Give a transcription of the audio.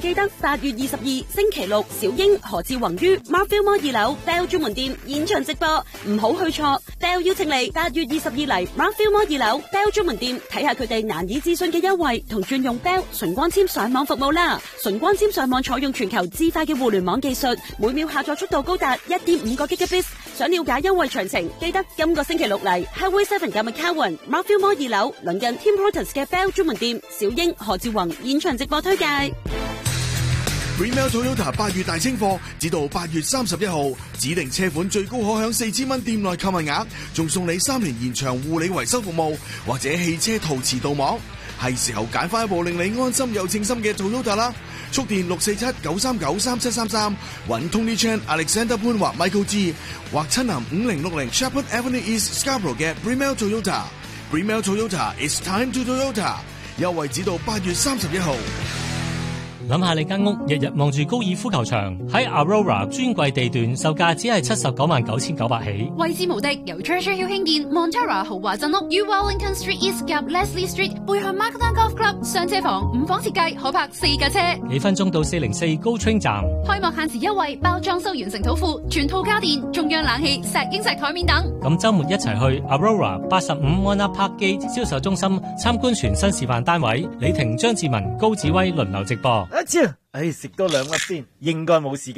記得8月22星期六，小英何志宏於 Marvel Mall 2樓 Bell 專門店現場直播，唔好去錯。Bell 邀請你8月22嚟 Marvel Mall 2樓 Bell 專門店睇下佢哋難以置信嘅優惠同轉用 Bell 純光纖上網服務啦。純光纖上網採用全球至快嘅互聯網技術，每秒下載速度高達 1.5 個 Gigabits。想了解優惠詳情，記得今個星期六嚟 Highway 7嘅 McCowan Marvel Mall 2樓鄰近 Tim Hortons 嘅 Bell 專門店，小英何志宏現場直播推介。 Bremel Toyota 8月大清貨，至到8月31號，指定車款最高可享4000蚊店內購物額，仲送你3年延長護理維修服務，或者汽車陶瓷鍍膜，係時候揀翻一部令你安心又稱心嘅 Toyota 啦！速電647-939-3733，揾 Tony Chan、Alexander 潘或 Michael G， 或親臨5060 Shepherd Avenue East Scarborough 嘅 Bremel Toyota。Bremel Toyota It's time to Toyota， 優惠至到8月31號。 諗下你間屋日日望住高爾夫球場，喺 Aurora 專櫃地段售價只係799900起， 位置無敵，由 Treasure Hill 興建 Montara 豪華鎮屋，於 Wellington Street East 夾 Leslie Street 背向 Markdown Golf Club， 雙車房5房設計，可泊4架車， 幾分鐘到404 GO Train 站。 開幕限時優惠，包裝修完成土庫，全套家電，中央冷氣、石英石台面等。 咁週末一齊去 Aurora 85 Mona Park Gate 銷售中心參觀全新示範單位，李婷、張志文、高子威輪流直播。 食多2粒先，應該冇事嘅。